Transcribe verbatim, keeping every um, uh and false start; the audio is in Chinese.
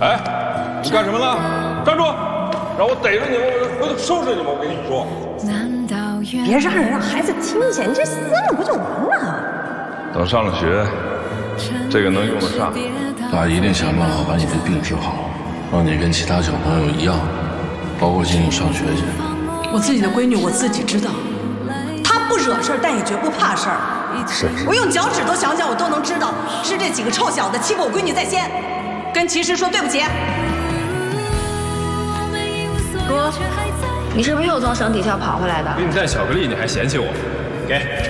哎，你干什么呢？站住！让我逮着你，我回头收拾你们！我跟你说， 别让人让孩子听见，你这撕了不就完了？ 等上了学，这个能用得上。 爸一定想办法把你这病治好，让你跟其他小朋友一样，包括进去上学去。 我自己的闺女我自己知道，她不惹事儿，但也绝不怕事儿。 是， 我用脚趾头想想，我都能知道是这几个臭小子欺负我闺女在先。跟骑士说对不起。 哥，你是不是又从省体校跑回来的？ 给你带巧克力，你还嫌弃我？给。